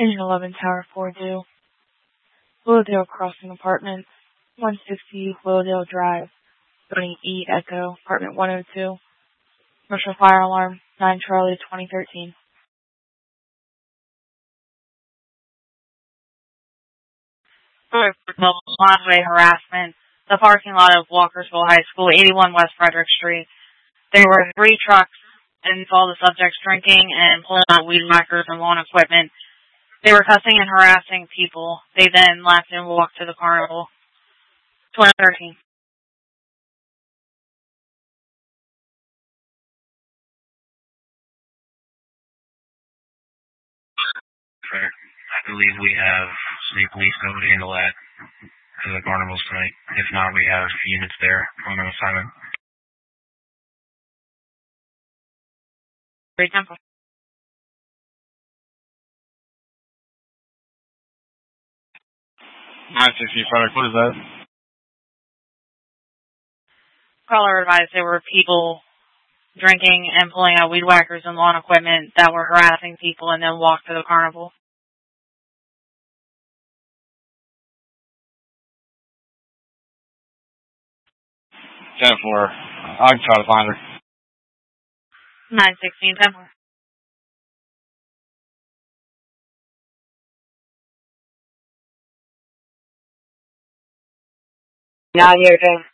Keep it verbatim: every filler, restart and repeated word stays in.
Engine eleven Tower four due. Willowdale Crossing Apartments, one sixty Willowdale Drive, Building E Echo, Apartment one oh two. Commercial fire alarm, nine Charlie twenty thirteen. Highway harassment, the parking lot of Walkersville High School, eighty-one West Frederick Street. There were three trucks and all the subjects drinking and pulling out weed whackers and lawn equipment. They were cussing and harassing people. They then left and walked to the carnival. twenty thirteen. I believe we have state police that would handle that to the carnivals tonight. If not, we have units there on an assignment. Great Temple. nine sixty Frederick, what is that? Caller advised there were people drinking and pulling out weed whackers and lawn equipment that were harassing people and then walked to the carnival. ten four. I can try to find her. nine sixteen Temple. Now you're doing.